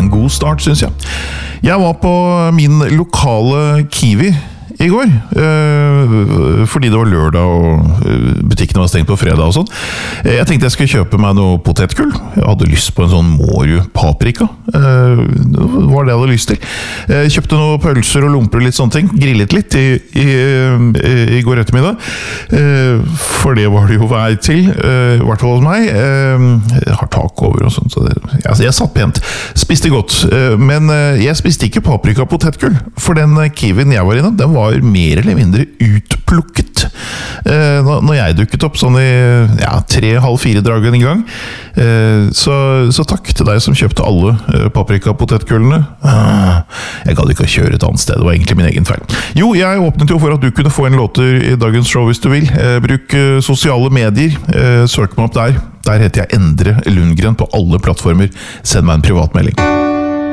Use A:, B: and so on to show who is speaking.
A: en god start, synes jeg. Jeg var på min lokale Kiwi I går, fordi det var lørdag og butikkene var stengt på fredag og sånn. Jeg tenkte jeg skulle kjøpe meg noe potetgull. Jeg hadde lyst på en sånn Mårud paprika. Det var det jeg hadde lyst til. Jeg kjøpte noen pølser og lomper og litt sånne ting. Grillet litt I går ettermiddag. For det var det jo vei til, I hvert fall hos meg. Jeg har tak over og sånt, så jeg satt pent. Spiste godt, men jeg spiste ikke paprika potetgull, for den Kiwien jeg var innom, den var mer eller mindre utplukket når jeg dukket opp sånn I 3,5-4 dragen I gang så takk til deg som kjøpte alle paprika potetgullene jeg gadd ikke å kjøre et annet sted, det var egentlig min egen feil jo, jeg åpnet jo for at du kunne få en låter I dagens show hvis du vil bruk sosiale medier søk meg opp der heter jeg Endre Lundgren på alle plattformer send meg en privatmelding